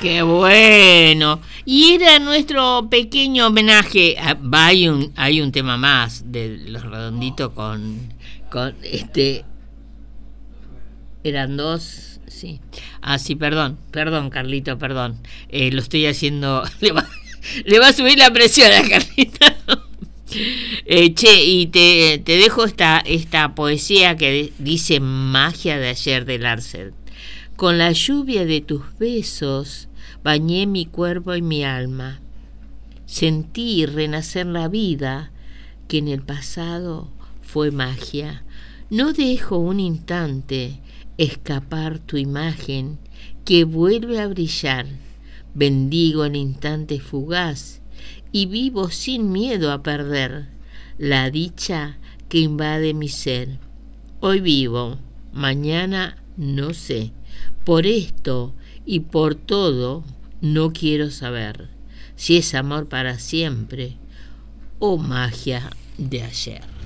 Qué bueno. Y era nuestro pequeño homenaje. Hay un tema más de Los Redonditos con eran dos, sí. Ah, sí, perdón, Carlito, perdón. Lo estoy haciendo. Le va a subir la presión a Carlito. Che, y te dejo esta poesía que dice Magia de ayer de Larsen. Con la lluvia de tus besos bañé mi cuerpo y mi alma. Sentí renacer la vida que en el pasado fue magia. No dejo un instante escapar tu imagen que vuelve a brillar. Bendigo el instante fugaz y vivo sin miedo a perder la dicha que invade mi ser. Hoy vivo, mañana no sé. Por esto y por todo no quiero saber si es amor para siempre o magia de ayer.